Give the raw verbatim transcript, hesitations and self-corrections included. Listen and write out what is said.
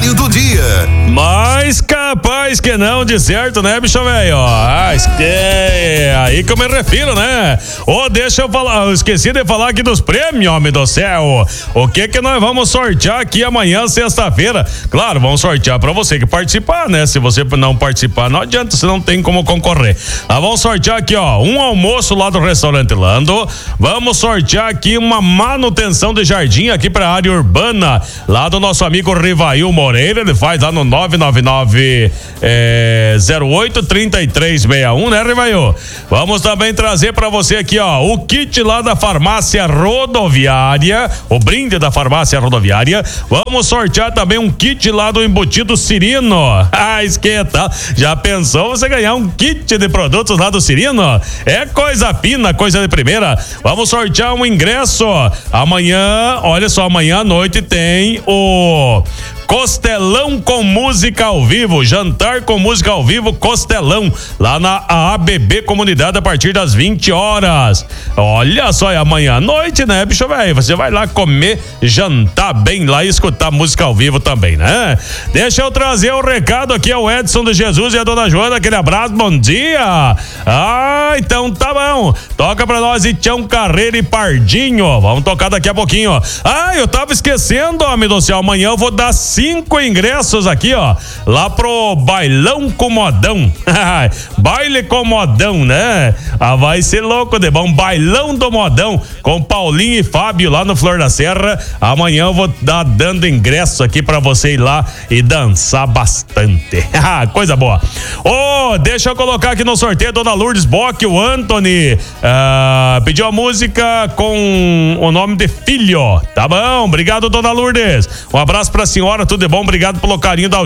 passeio do dia. Mas capaz que não, de certo, né, bicho velho? Ah, é aí que eu me refiro, né? Ô, oh, deixa eu falar, eu esqueci de falar aqui dos prêmios, homem do céu. O que que nós vamos sortear aqui amanhã, sexta-feira? Claro, vamos sortear pra você que participar, né? Se você não participar, não adianta, você não tem como concorrer. Nós vamos sortear aqui, ó, um almoço lá do Restaurante Lando. Vamos sortear aqui uma manutenção de jardim aqui pra área urbana, lá do nosso amigo Rivail Moreira. Ele faz lá no nove nove nove zero oito três três seis um, né, Rivail? Vamos também trazer pra você aqui, ó, o kit lá da farmácia rodoviária, o brinde da farmácia rodoviária. Vamos sortear também um kit lá do embutido Cirino. Ah, esquenta. Já pensou você ganhar um kit de produtos lá do Cirino? É coisa fina, coisa de primeira. Vamos sortear um ingresso. Amanhã, olha só, amanhã à noite tem o Costelão com música ao vivo, jantar com música ao vivo, Costelão, lá na A B B Comunidade a partir das vinte horas. Olha só, é amanhã à noite, né, bicho velho? Você vai lá comer, jantar bem lá e escutar música ao vivo também, né? Deixa eu trazer o um recado aqui ao Edson de Jesus e a dona Joana, aquele abraço, bom dia. Ah, então tá bom. Toca pra nós e Tião Carreira e Pardinho. Vamos tocar daqui a pouquinho. Ah, eu tava esquecendo, homem do céu, amanhã eu vou dar cinco ingressos aqui, ó, lá pro Bailão com Modão. Baile com Modão, né? Ah, vai ser louco de bom. Bailão do Modão com Paulinho e Fábio lá no Flor da Serra. Amanhã eu vou dar dando ingresso aqui pra você ir lá e dançar bastante. Coisa boa. Ô, oh, deixa eu colocar aqui no sorteio Dona Lourdes Bock, o Anthony uh, pediu a música com o nome de filho. Tá bom, obrigado, Dona Lourdes. Um abraço pra senhora, tudo de bom, obrigado pelo carinho da audiência.